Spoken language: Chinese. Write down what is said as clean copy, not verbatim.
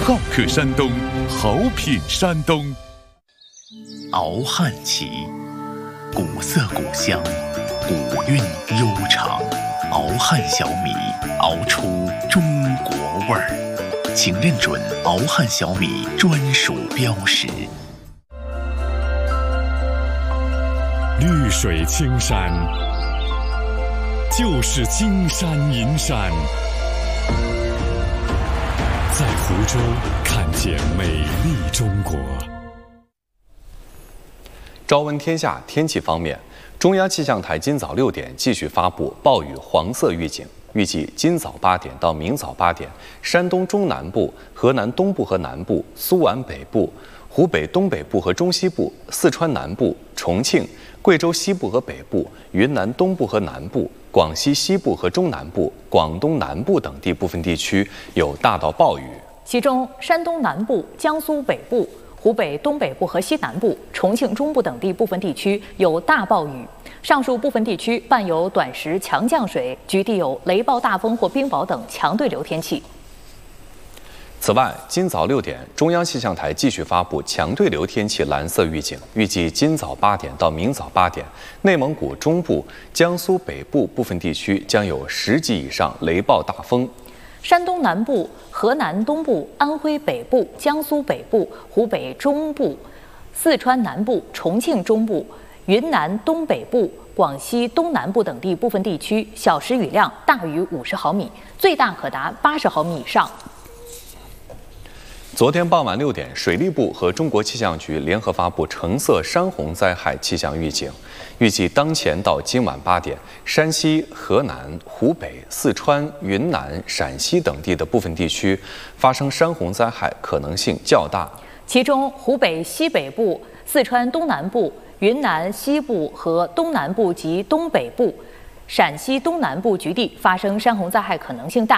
好客山东，好品山东。 熬汉旗，古色古香，古韵悠长。熬汉小米，熬出中国味儿。请认准熬汉小米专属标识。 绿水青山，就是金山银山。在湖州看见美丽中国。 朝闻天下天气方面，中央气象台今早6点继续发布暴雨黄色预警，预计今早8点到明早8点，山东中南部、河南东部和南部、苏皖北部、湖北东北部和中西部、四川南部、重庆、贵州西部和北部、云南东部和南部、广西西部和中南部、广东南部等地部分地区有大到暴雨， 其中山东南部、江苏北部、湖北东北部和西南部、重庆中部等地部分地区有大暴雨，上述部分地区伴有短时强降水，局地有雷暴大风或冰雹等强对流天气。 此外，今早6点，中央气象台继续发布强对流天气蓝色预警，预计今早8点到明早8点，内蒙古中部、江苏北部部分地区将有10级以上雷暴大风。 山东南部、河南东部、安徽北部、江苏北部、湖北中部、四川南部、重庆中部、云南东北部、广西东南部等地部分地区小时雨量大于50毫米，最大可达80毫米以上。 昨天傍晚6点，水利部和中国气象局联合发布橙色山洪灾害气象预警，预计当前到今晚8点，山西、河南、湖北、四川、云南、陕西等地的部分地区发生山洪灾害可能性较大。 其中，湖北西北部、四川东南部、云南西部和东南部及东北部、陕西东南部局地发生山洪灾害可能性大。